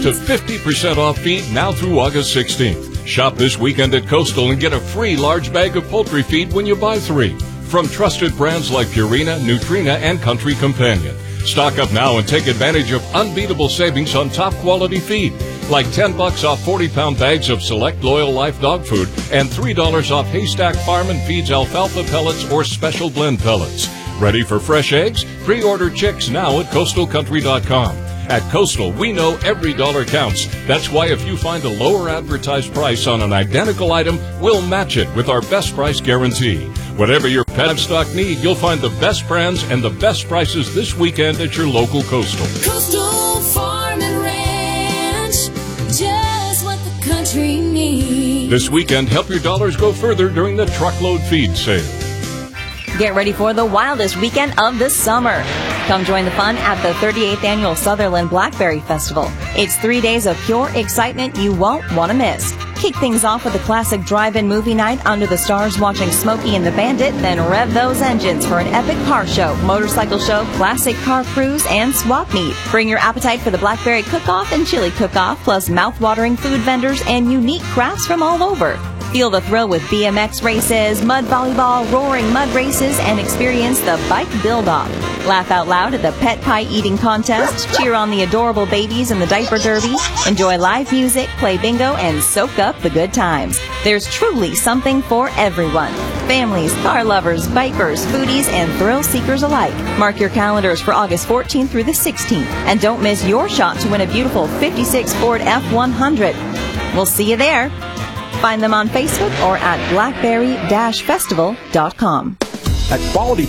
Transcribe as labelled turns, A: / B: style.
A: to 50% off feed now through August 16th. Shop this weekend at Coastal and get a free large bag of poultry feed when you buy 3. From trusted brands like Purina, Nutrina, and Country Companion. Stock up now and take advantage of unbeatable savings on top quality feed, like $10 off 40-pound bags of select Loyal Life dog food and $3 off Haystack Farm and Feeds alfalfa pellets or special blend pellets. Ready for fresh eggs? Pre-order chicks now at coastalcountry.com. At Coastal, we know every dollar counts. That's why if you find a lower advertised price on an identical item, we'll match it with our best price guarantee. Whatever your pet livestock need, you'll find the best brands and the best prices this weekend at your local Coastal.
B: Coastal Farm and Ranch, just what the country needs.
A: This weekend, help your dollars go further during the truckload feed sale.
C: Get ready for the wildest weekend of the summer. Come join the fun at the 38th Annual Sutherland Blackberry Festival. It's 3 days of pure excitement you won't want to miss. Kick things off with a classic drive-in movie night under the stars watching Smokey and the Bandit, then rev those engines for an epic car show, motorcycle show, classic car cruise, and swap meet. Bring your appetite for the Blackberry Cook-Off and Chili Cook-Off, plus mouth-watering food vendors and unique crafts from all over. Feel the thrill with BMX races, mud volleyball, roaring mud races, and experience the bike build-off. Laugh out loud at the pet pie eating contest, cheer on the adorable babies in the diaper derby, enjoy live music, play bingo, and soak up the good times. There's truly something for everyone. Families, car lovers, bikers, foodies, and thrill seekers alike. Mark your calendars for August 14th through the 16th, and don't miss your shot to win a beautiful 56 Ford F100. We'll see you there. Find them on Facebook or at blackberry-festival.com.
D: At Quality